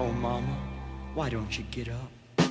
Oh, Mama, why don't you get up?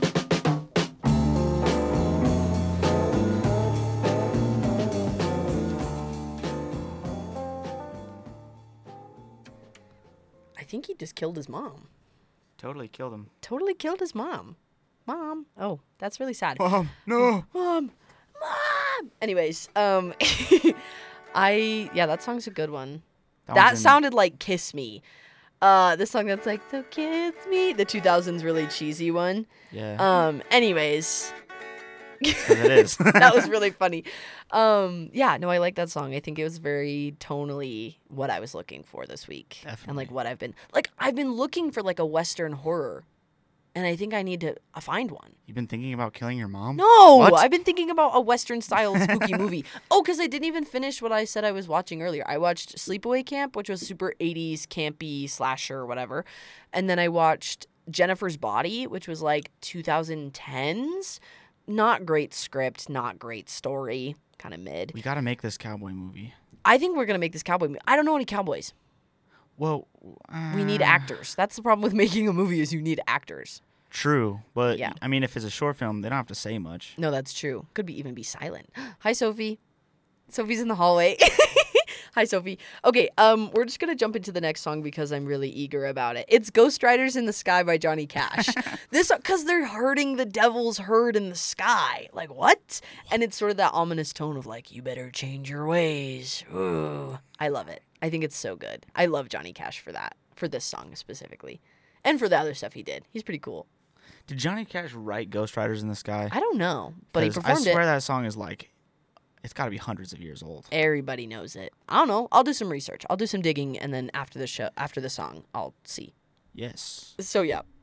I think he just killed his mom. Totally killed him. Totally killed his mom. Mom. Oh, that's really sad. Mom, no. Mom. Anyways, that song's a good one. That sounded like Kiss Me. The song that's like, so kiss me. The 2000s really cheesy one. Yeah. Anyways. It is. That was really funny. I like that song. I think it was very tonally what I was looking for this week. Definitely. And like what I've been looking for like a Western horror. And I think I need to find one. You've been thinking about killing your mom? No, What? I've been thinking about a Western-style spooky movie. Oh, because I didn't even finish what I said I was watching earlier. I watched Sleepaway Camp, which was super 80s campy slasher or whatever. And then I watched Jennifer's Body, which was like 2010s. Not great script, not great story, kind of mid. We got to make this cowboy movie. I think we're going to make this cowboy movie. I don't know any cowboys. Well, We need actors. That's the problem with making a movie is you need actors. True, but Yeah. I mean, if it's a short film, they don't have to say much. No, that's true. Could even be silent. Hi, Sophie. Sophie's in the hallway. Hi, Sophie. Okay, we're just gonna jump into the next song because I'm really eager about it. It's "Ghost Riders in the Sky" by Johnny Cash. Because they're herding the devil's herd in the sky. Like what? And it's sort of that ominous tone of like, you better change your ways. Ooh, I love it. I think it's so good. I love Johnny Cash for that. For this song specifically, and for the other stuff he did. He's pretty cool. Did Johnny Cash write Ghost Riders in the Sky? I don't know, but he 'Cause performed I swear it. that song is like, it's got to be hundreds of years old. Everybody knows it. I don't know. I'll do some research. I'll do some digging, and then after the song, I'll see. Yes. So yeah,